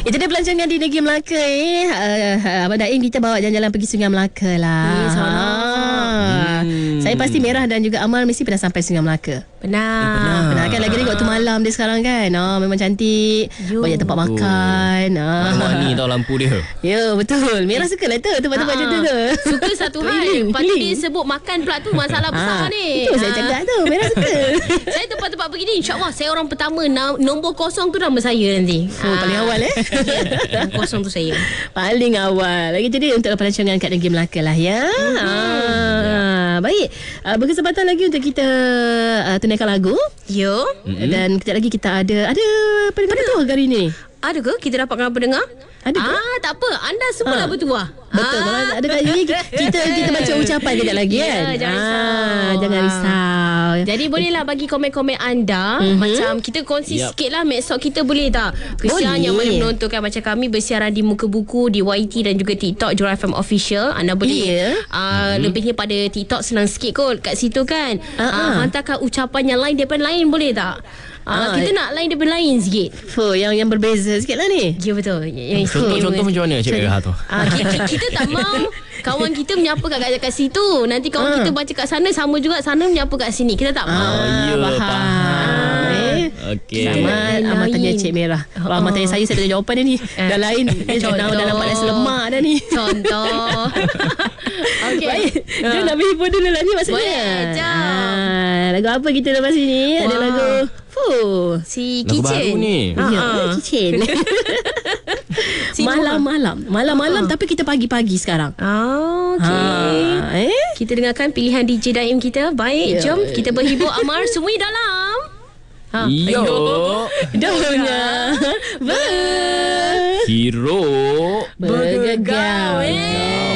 Itu dia pelancongan di Negeri Melaka. Abang Daim kita bawa jalan-jalan pergi Sungai Melaka lah. Saya pasti Merah dan juga Amal mesti pernah sampai Sungai Melaka. Pernah kan, lagi-lagi waktu malam dia sekarang kan. Memang cantik. Banyak tempat makan. Warna-warni tau lampu dia. Ya, betul. Merah suka lah tu tempat-tempat macam tu. Suka satu hal. Lepas tu dia sebut makan pula tu masalah besar ni. Itu saya cakap tu. Merah suka. Saya tempat-tempat begini, InsyaAllah saya orang pertama. Nombor kosong tu nama saya nanti. Paling awal Nombor kosong tu saya. Paling awal. Lagi tu dia untuk pelancongan kat Negeri Melaka lah ya. Baik. Berkesempatan lagi untuk kita tunaikan lagu. Ya. Dan kejap lagi kita ada pendengar tu hari ni. Ada ke kita dapatkan pendengar? Ada ke? Tak apa. Anda semua dah bertuah. Betul. Kalau ada kat sini kita baca ucapan kejap lagi kan. Jangan risau. Jadi bolehlah bagi komen-komen anda. Macam kita kongsi sikit lah Maksud kita boleh tak? Kesian yang mana menontonkan macam kami bersiaran di Muka Buku, di YT dan juga TikTok Joy FM Official. Anda boleh lebihnya pada TikTok senang sikit kot kat situ kan. Hantarkan ucapan yang lain daripada lain boleh tak? Kita nak lain daripada lain sikit. Yang berbeza sikit lah ni. Ya betul. Contoh macam mana Cik Merah tu? Kita tak mau kawan kita menyapa kat situ. Nanti kawan kita baca kat sana, sama juga sana menyapa kat sini. Kita tak mau. Faham. Okey. Amat tanya Cik Merah. Amat tanya saya tanya jawapan dia ni. Dah lain. Dah nampak nasi lemak dah ni. Contoh. Okey. Baik. Jom nak hibur dulu lah ni maksudnya. Boleh, jom. Lagu apa kita lepas ni? Ada lagu si Kitchen. Lagu baru ni. Kitchen. Malam-malam tapi kita pagi-pagi sekarang. Okey. Kita dengarkan pilihan DJ Daim kita. Baik, jom kita berhibur Amar semua dalam. Daunnya Hero bergegar.